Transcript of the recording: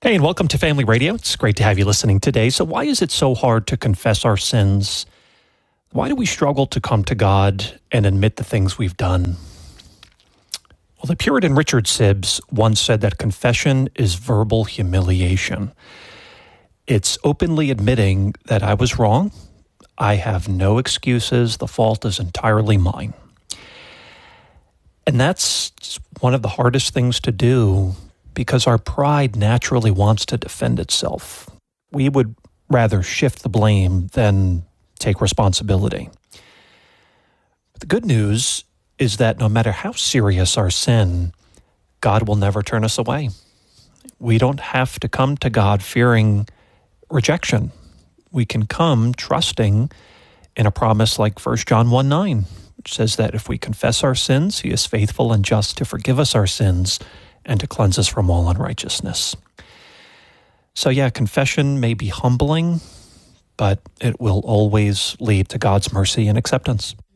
Hey, and welcome to Family Radio. It's great to have you listening today. So why is it so hard to confess our sins? Why do we struggle to come to God and admit the things we've done? Well, the Puritan Richard Sibbes once said that confession is verbal humiliation. It's openly admitting that I was wrong. I have no excuses. The fault is entirely mine. And that's one of the hardest things to do, because our pride naturally wants to defend itself. We would rather shift the blame than take responsibility. But the good news is that no matter how serious our sin, God will never turn us away. We don't have to come to God fearing rejection. We can come trusting in a promise like 1 John 1:9, which says that if we confess our sins, He is faithful and just to forgive us our sins and to cleanse us from all unrighteousness. So confession may be humbling, but it will always lead to God's mercy and acceptance.